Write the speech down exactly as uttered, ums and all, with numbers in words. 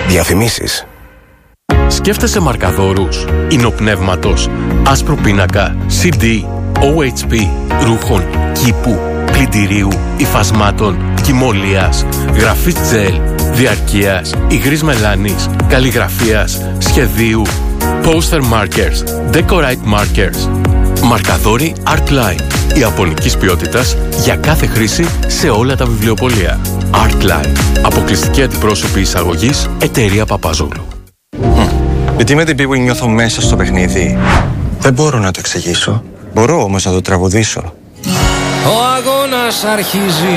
Διαφημίσεις. Σκέφτεσαι μαρκαδόρους, ινοπνεύματος, άσπρο πίνακα, σι ντι, ο έιτς πι, ρούχων, κήπου, πλυντηρίου, υφασμάτων, κυμολίας, γραφής τζελ, διαρκείας, υγρής μελάνης, καλλιγραφίας, σχεδίου, poster markers, decorate markers. Μαρκαδόροι Artline, ιαπωνικής ποιότητας για κάθε χρήση σε όλα τα βιβλιοπωλεία. Artline, αποκλειστική αντιπρόσωπη εισαγωγής, εταιρεία Παπαζόγλου. Γιατί με την που νιώθω μέσα στο παιχνίδι. Δεν μπορώ να το εξηγήσω. Μπορώ όμως να το τραγουδήσω. Ο αγώνας αρχίζει.